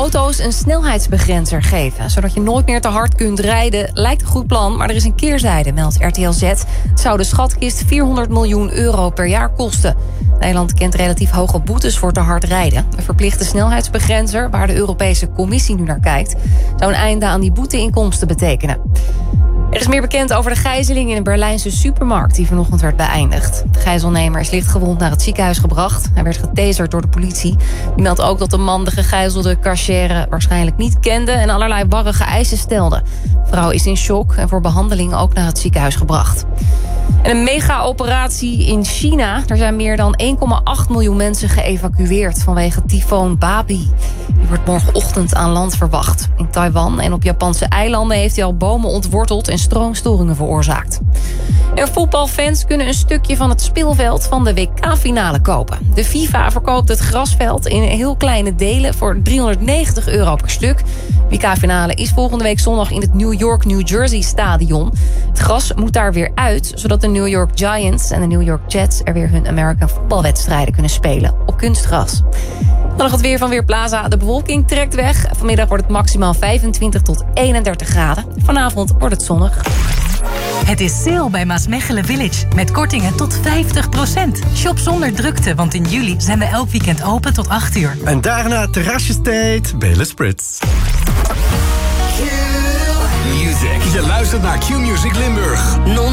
auto's een snelheidsbegrenzer geven, zodat je nooit meer te hard kunt rijden, lijkt een goed plan, maar er is een keerzijde, meldt RTL Z. Het zou de schatkist 400 miljoen euro per jaar kosten. Nederland kent relatief hoge boetes voor te hard rijden. Een verplichte snelheidsbegrenzer, waar de Europese Commissie nu naar kijkt, zou een einde aan die boeteinkomsten betekenen. Er is meer bekend over de gijzeling in een Berlijnse supermarkt die vanochtend werd beëindigd. De gijzelnemer is lichtgewond naar het ziekenhuis gebracht. Hij werd getaserd door de politie. Die meldt ook dat de man de gegijzelde cashier waarschijnlijk niet kende en allerlei warrige eisen stelde. De vrouw is in shock en voor behandeling ook naar het ziekenhuis gebracht. En een mega-operatie in China. Er zijn meer dan 1,8 miljoen mensen geëvacueerd vanwege tyfoon Babi. Die wordt morgenochtend aan land verwacht. In Taiwan en op Japanse eilanden heeft hij al bomen ontworteld en stroomstoringen veroorzaakt. En voetbalfans kunnen een stukje van het speelveld van de WK-finale kopen. De FIFA verkoopt het grasveld in heel kleine delen voor €390 per stuk. De WK-finale is volgende week zondag in het New York, New Jersey stadion. Het gras moet daar weer uit, zodat de New York Giants en de New York Jets er weer hun American voetbalwedstrijden kunnen spelen op kunstgras. Dan nog het weer van Weerplaza. De bewolking trekt weg. Vanmiddag wordt het maximaal 25 tot 31 graden. Vanavond wordt het zonnig. Het is sale bij Maasmechelen Village. Met kortingen tot 50%. Shop zonder drukte, want in juli zijn we elk weekend open tot 8 uur. En daarna terrasjesdate Belen Spritz. Q-Music. Je luistert naar Q-Music Limburg.